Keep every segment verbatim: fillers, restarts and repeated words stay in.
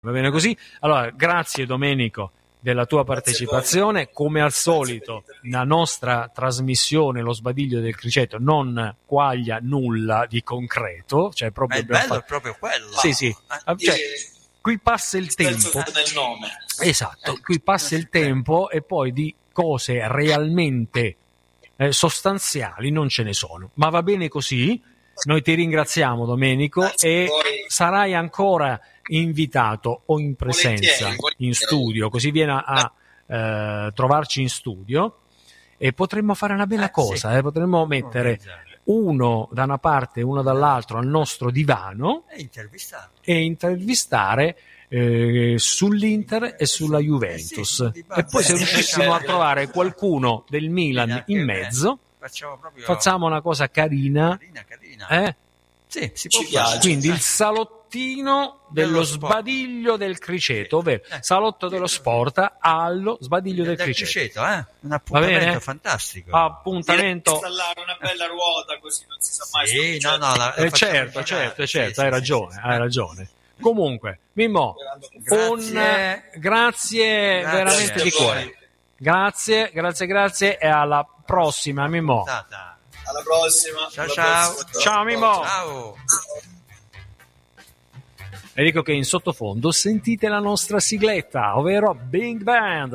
Va bene così? Allora, grazie Domenico della tua partecipazione. Come al solito, la nostra trasmissione, lo sbadiglio del criceto, non quaglia nulla di concreto. Cioè proprio Ma il bello fatto... è proprio quello. Sì, sì. Cioè, qui passa il tempo. Nel nome. Esatto, qui passa il tempo e poi di cose realmente eh, sostanziali non ce ne sono. Ma va bene così. Noi ti ringraziamo, Domenico, Grazie e sarai ancora invitato o in presenza volentieri, volentieri. in studio, così vieni a eh, trovarci in studio e potremmo fare una bella Eh, cosa, sì. eh, potremmo mettere uno da una parte e uno dall'altro al nostro divano E intervistato. e intervistare eh, sull'Inter e sulla Juventus. Eh sì, di base. E poi se riuscissimo a trovare qualcuno del Milan in mezzo, Facciamo proprio facciamo una cosa carina, carina, carina. eh? Sì, si può Ci fare. piace. Quindi il salottino dello Dello sport. sbadiglio del criceto, ovvero Eh. salotto dello sport allo sbadiglio del, del criceto. criceto, eh? Un Va appuntamento bene? fantastico. Appuntamento. Installare una bella ruota così non si sa mai. Sì, sto no, no, la, Eh, la facciamo certo, girare. certo, Sì, certo, sì, hai sì, ragione, sì, sì. hai ragione. Comunque, Mimmo, Grazie. un eh, grazie, Grazie. veramente di cuore. Grazie, grazie, grazie e alla prossima, Mimmo. Puntata. Alla prossima. Ciao, alla ciao. prossima. Ciao, Mimmo. Ciao. E dico che in sottofondo sentite la nostra sigletta, ovvero Big Band.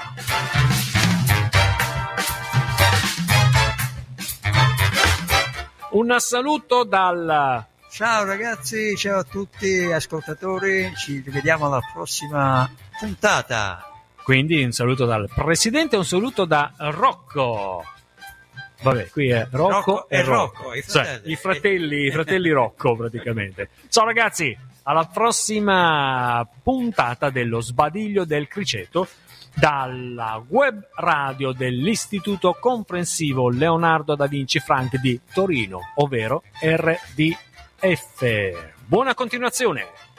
Un saluto dal... Ciao ragazzi, ciao a tutti ascoltatori, ci rivediamo alla prossima puntata. Quindi un saluto dal presidente e un saluto da Rocco. Vabbè, qui è Rocco, Rocco e e Rocco. Rocco, i Cioè, fratelli. i fratelli, i fratelli Rocco praticamente. Ciao ragazzi, alla prossima puntata dello Sbadiglio del Criceto dalla web radio dell'Istituto Comprensivo Leonardo da Vinci Frank di Torino, ovvero R D F. Buona continuazione!